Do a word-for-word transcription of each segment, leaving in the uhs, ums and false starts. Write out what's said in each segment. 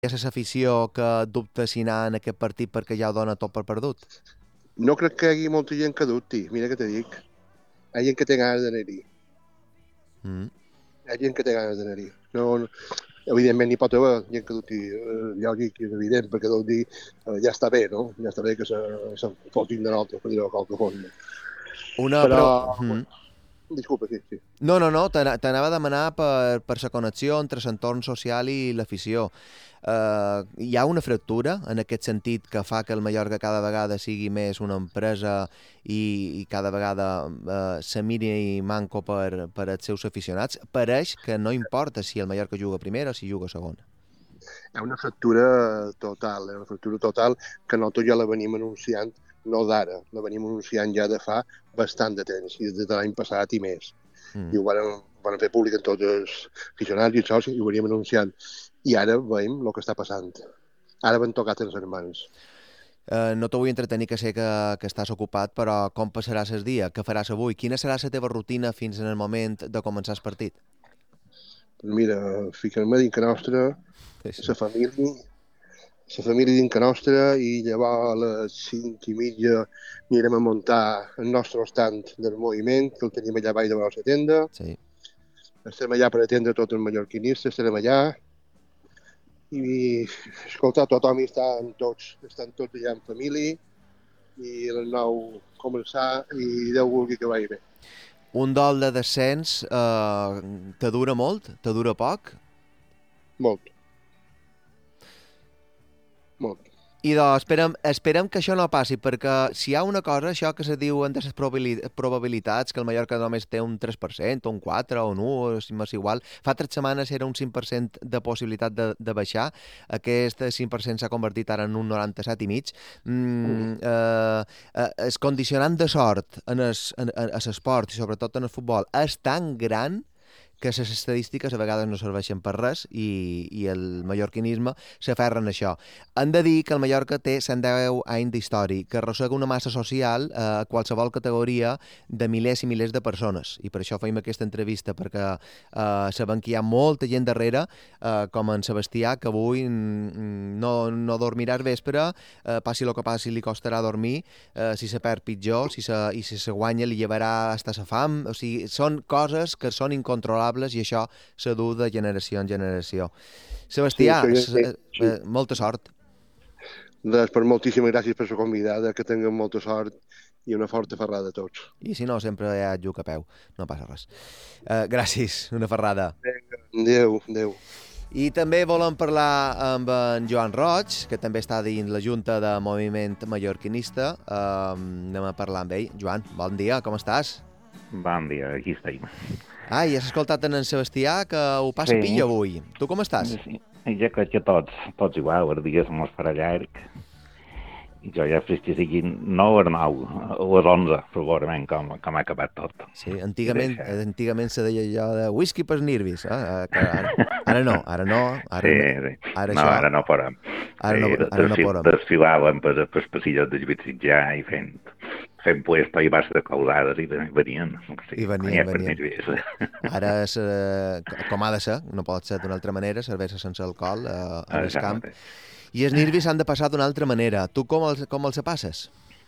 és l'afició que dubta si anar en aquest partit perquè ja ho dona tot per perdut? No crec que hi hagi molta gent que dubti, mira que te dic. Hi ha gent que té ganes d'anar-hi. Mm. Hi ha gent que té ganes d'anar-hi. No, no, evidentment n'hi pot haver gent que dubti, eh, lògic, és evident, perquè deu dir eh, ja està bé, no? Ja està bé que se, se fotin de l'altre, per dir-ho de qualque forma. Una Però, preu... Mm. disculpa, sí, sí. No, no, no, t'ana- t'anava a demanar per, per la connexió entre l'entorn social i l'afició. Uh, hi ha una fractura en aquest sentit que fa que el Mallorca cada vegada sigui més una empresa i, i cada vegada uh, se miri manco per, per als seus aficionats. Pareix que no importa si el Mallorca juga a primera o si juga a segona. Hi ha una fractura total, eh? Una fractura total que nosaltres ja la venim anunciant, no d'ara, la venim anunciant ja de fa bastant de temps, i des de l'any passat i més. Mm. I ho van, van fer públic en tots els aficionats i socis, i ho veníem anunciant. I ara veiem el que està passant. Ara van tocat en les mans. Uh, no te vull entretenir, que sé que, que estàs ocupat, però com passaràs el dia? Què faràs avui? Quina serà la teva rutina fins en el moment de començar el partit? Pues mira, fiquem-me dins que nostra, Sí, sí. la família, la família dins que nostra, i llavors a les cinc i mitja anirem a muntar el nostre estant del moviment, que el tenim allà baix de la nostra tenda. Sí. Estem allà per atendre tots els mallorquinistes, estarem allà, i escolta, tothom hi estan tots, estan tots allà en família, i a les nou començar, i Déu vulgui que vagi bé. Un dol de descens eh, te dura molt? Te dura poc? Molt. Molt. I doncs esperem, esperem que això no passi, perquè si hi ha una cosa, això que se diuen de les probabilitats, que el Mallorca només té un tres per cent, o un quatre, o un u, o si m'és igual, fa tres setmanes era un cinc per cent de possibilitat de, de baixar, aquest cinc per cent s'ha convertit ara en un noranta-set i mig. Mm, eh, eh, el condicionant de sort en l'esport, i sobretot en el futbol, és tan gran que les estadístiques a vegades no serveixen per res i, i el mallorquinisme s'aferren a això. Han de dir que el Mallorca té cent deu anys d'història, que arrossega una massa social eh, a qualsevol categoria de milers i milers de persones. I per això feim aquesta entrevista, perquè eh, sabem que hi ha molta gent darrere, eh, com en Sebastià, que avui mm, no, no dormirà al vespre, eh, passi el que passi li costarà dormir, eh, si se perd pitjor, si se, i si se guanya li llevarà hasta sa fam. O sigui, són coses que són incontrolables i això se du de generació en generació. Sí, Sebastià, això ja, s- ja, eh, sí. eh, molta sort. Doncs per moltíssimes gràcies per la convidada, que tinguem molta sort i una forta ferrada a tots. I si no, sempre hi ha lluc a peu. No passa res. Eh, gràcies, una ferrada. Adéu, adéu. I també volem parlar amb en Joan Roig, que també està dins la Junta de Moviment Mallorquinista. Uh, anem a parlar amb ell. Joan, bon dia, com estàs? Bon dia, aquí estem. Ah, i has escoltat en Sebastià, que ho passa Sí. pillo avui. Tu com estàs? Sí. Jo crec que tots, tots igual, els dies mos farà llarg. I jo ja fins que siguin nou o nou, a les onze, probablement, com, com ha acabat tot. Sí, antigament, I deixa- antigament se deia allò de whisky pels nervis, eh? Eh, que ara, ara no, ara no, ara, Sí, no, sí. ara No, això, ara no podem. ara no, Sí, ara no desfil- podem. Desfilàvem per, per passillos de Llavitsitjà i fent, fent puesto i base de causades i venien. Sí, I venien, per venien. nervis. Ara, és, eh, com ha de ser, no pot ser d'una altra manera, cervesa sense alcohol eh, en el Això camp. mateix. I els nervis s'han de passar d'una altra manera. Tu com els, com els passes?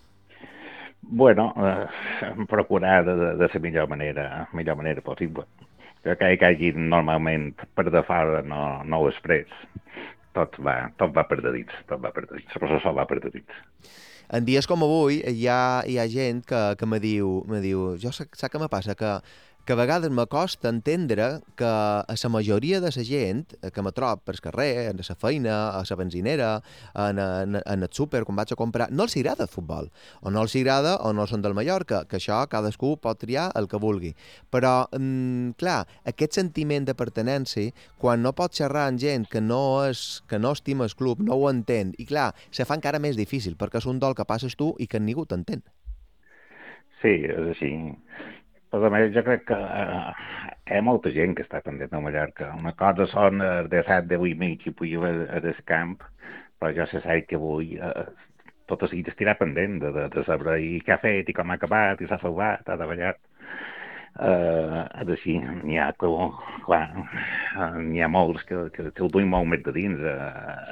Bueno, eh, procurar de, de, de la millor manera, millor manera possible. Jo crec que hagi normalment per de fora no, no ho express. Tot va, tot va per dedits, tot va per dedits. El processó va per dedits. En dies com avui hi ha, hi ha gent que, que me diu, me diu, jo saps què me passa? Que, que a vegades m'acosta entendre que a la majoria de la gent que me trob per carrer, en la feina, a la benzinera, en, en, en el súper, quan vaig a comprar, no els agrada el futbol. O no els agrada o no són del Mallorca, que això cadascú pot triar el que vulgui. Però, mm, clar, aquest sentiment de pertenència, quan no pots xerrar amb gent que no, és, que no estima el club, no ho entén, i clar, se fa encara més difícil, perquè és un dol que passes tu i que ningú t'entén. Sí, és així. Però a més jo crec que eh, hi ha molta gent que està pendent de Mallorca. Una cosa són eh, de set, de vuit mig i pujo a del camp, però jo se sap que avui eh, tot seguit estirà pendent de, de, de saber i què ha fet i com ha acabat i s'ha salvat, ha treballat. Uh, ara sí, n'hi ha que, clar, n'hi ha molts que, que, que ho duim molt més de dins. Uh,